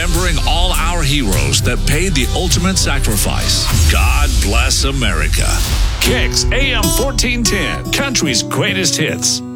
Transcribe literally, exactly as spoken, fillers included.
remembering all our heroes that paid the ultimate sacrifice. God bless America. Kicks A M fourteen ten, country's greatest hits.